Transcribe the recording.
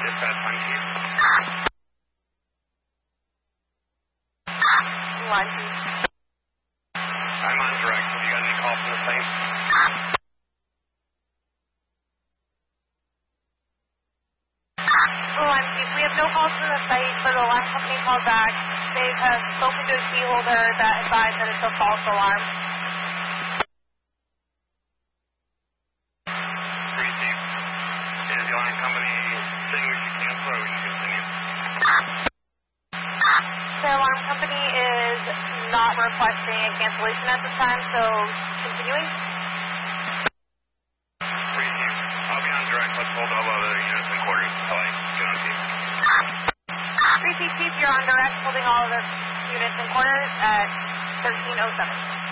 Dispatch on Chief. Line Chief. I'm on direct. Have you got any call from the site? Line Chief, we have no calls from the site, but the alarm company called back. They have spoken to a key holder that advised that it's a false alarm. Receive. Is the alarm company saying we should cancel or we can continue? The alarm company is not requesting a cancellation at this time, so continuing. Receive. I'll be on direct. Let's hold all other units and quarters until I get on Chief. 3C Chief, you're on direct, holding all other units and quarters at 1307.